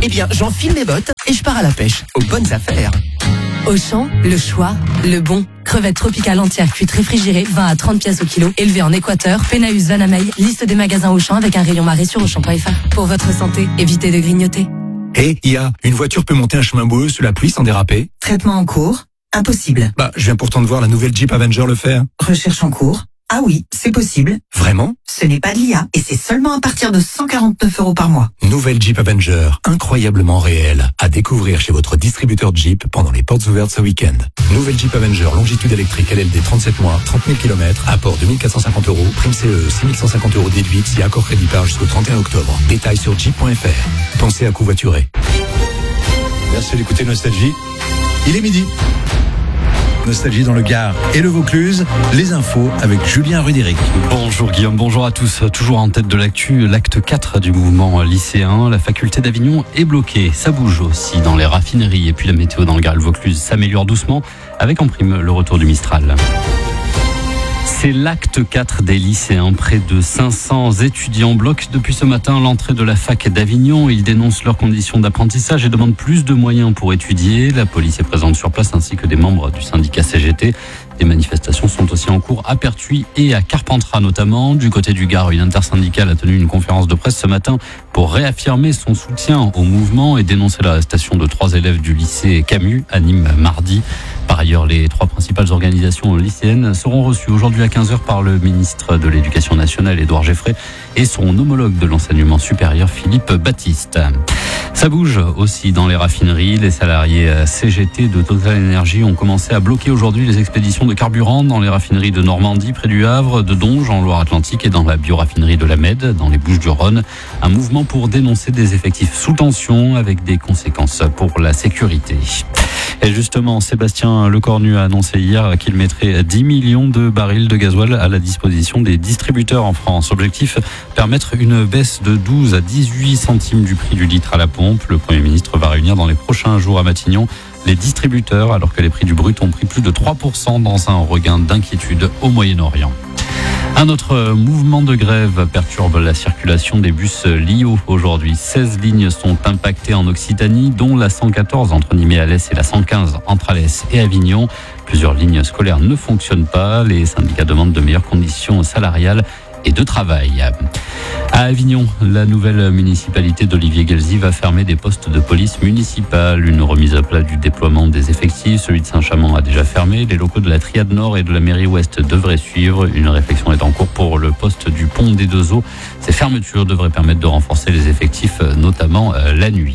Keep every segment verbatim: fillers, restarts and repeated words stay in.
Eh bien, j'enfile mes bottes et je pars à la pêche. Aux bonnes affaires. Auchan, le choix, le bon. Crevettes tropicales entières cuites réfrigérées, vingt à trente pièces au kilo, élevées en Équateur, Pénaus, Vanamey, liste des magasins Auchan avec un rayon marée sur auchan point f r. Pour votre santé, évitez de grignoter. Hé, hey, I A, une voiture peut monter un chemin boueux sous la pluie sans déraper? Traitement en cours? Impossible. Bah, je viens pourtant de voir la nouvelle Jeep Avenger le faire. Recherche en cours? Ah oui, c'est possible. Vraiment? Ce n'est pas de l'I A et c'est seulement à partir de cent quarante-neuf euros par mois. Nouvelle Jeep Avenger, incroyablement réelle. À découvrir chez votre distributeur Jeep pendant les portes ouvertes ce week-end. Nouvelle Jeep Avenger, longitude électrique L L D trente-sept mois, trente mille kilomètres, apport deux mille quatre cent cinquante euros, prime C E, six mille cent cinquante euros déduite si accord crédit par jusqu'au trente et un octobre. Détails sur jeep point f r. Pensez à covoiturer. Merci d'écouter Nostalgie. Il est midi. Nostalgie dans le Gard et le Vaucluse. Les infos avec Julien Rudéric. Bonjour Guillaume, bonjour à tous. Toujours en tête de l'actu, l'acte quatre du mouvement lycéen. La faculté d'Avignon est bloquée. Ça bouge aussi dans les raffineries. Et puis la météo dans le Gard et le Vaucluse s'améliore doucement avec en prime le retour du Mistral. C'est l'acte quatre des lycéens. Près de cinq cents étudiants bloquent depuis ce matin l'entrée de la fac d'Avignon. Ils dénoncent leurs conditions d'apprentissage et demandent plus de moyens pour étudier. La police est présente sur place ainsi que des membres du syndicat C G T. Des manifestations sont aussi en cours à Pertuis et à Carpentras notamment. Du côté du Gard, une intersyndicale a tenu une conférence de presse ce matin pour réaffirmer son soutien au mouvement et dénoncer l'arrestation de trois élèves du lycée Camus à Nîmes mardi. Par ailleurs, les trois principales organisations lycéennes seront reçues aujourd'hui à quinze heures par le ministre de l'Éducation nationale, Édouard Geffray, et son homologue de l'enseignement supérieur, Philippe Baptiste. Ça bouge aussi dans les raffineries. Les salariés C G T de Total Energy ont commencé à bloquer aujourd'hui les expéditions de carburant dans les raffineries de Normandie, près du Havre, de Donge, en Loire-Atlantique et dans la bioraffinerie de la Mède, dans les Bouches-du-Rhône. Un mouvement pour dénoncer des effectifs sous tension avec des conséquences pour la sécurité. Et justement, Sébastien Lecornu a annoncé hier qu'il mettrait dix millions de barils de gasoil à la disposition des distributeurs en France. Objectif, permettre une baisse de douze à dix-huit centimes du prix du litre à la pompe. Le Premier ministre va réunir dans les prochains jours à Matignon les distributeurs, alors que les prix du brut ont pris plus de trois pour cent dans un regain d'inquiétude au Moyen-Orient. Un autre mouvement de grève perturbe la circulation des bus L I O aujourd'hui. seize lignes sont impactées en Occitanie, dont la cent quatorze entre Nîmes et Alès et la cent quinze entre Alès et Avignon. Plusieurs lignes scolaires ne fonctionnent pas. Les syndicats demandent de meilleures conditions salariales et de travail. À Avignon, la nouvelle municipalité d'Olivier Guelzy va fermer des postes de police municipale. Une remise à plat du déploiement des effectifs. Celui de Saint-Chamond a déjà fermé. Les locaux de la Triade Nord et de la mairie Ouest devraient suivre. Une réflexion est en cours pour le poste du pont des Deux Eaux. Ces fermetures devraient permettre de renforcer les effectifs, notamment la nuit.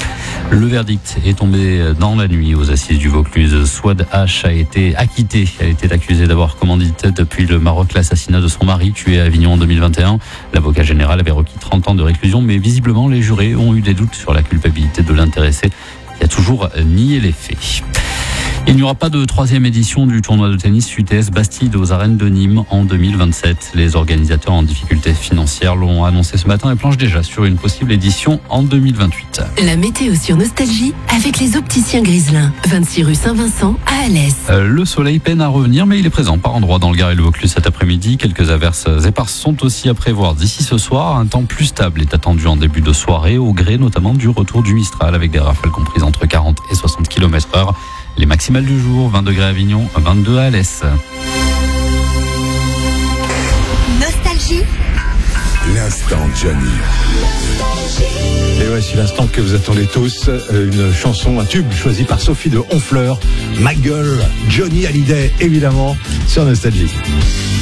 Le verdict est tombé dans la nuit aux assises du Vaucluse. Souad H a été acquittée. Elle était accusée d'avoir commandité depuis le Maroc l'assassinat de son mari, tué à Avignon en deux mille vingt et un. L'avocat général avait requis trente ans de réclusion, mais visiblement les jurés ont eu des doutes sur la culpabilité de l'intéressé, qui a toujours nié les faits. Il n'y aura pas de troisième édition du tournoi de tennis U T S Bastide aux arènes de Nîmes en deux mille vingt-sept. Les organisateurs en difficulté financière l'ont annoncé ce matin et planchent déjà sur une possible édition en deux mille vingt-huit. La météo sur Nostalgie avec les opticiens Griselin, vingt-six rue Saint-Vincent à Alès. Euh, le soleil peine à revenir, mais il est présent par endroits dans le Gard et le Vaucluse cet après-midi. Quelques averses éparses sont aussi à prévoir d'ici ce soir. Un temps plus stable est attendu en début de soirée, au gré notamment du retour du Mistral, avec des rafales comprises entre quarante et soixante kilomètres heure. Les maximales du jour, vingt degrés à Avignon, vingt-deux à Alès. Nostalgie. L'instant Johnny. Et voici l'instant que vous attendez tous, une chanson, un tube choisi par Sophie de Honfleur, Ma Gueule, Johnny Hallyday évidemment, sur Nostalgie.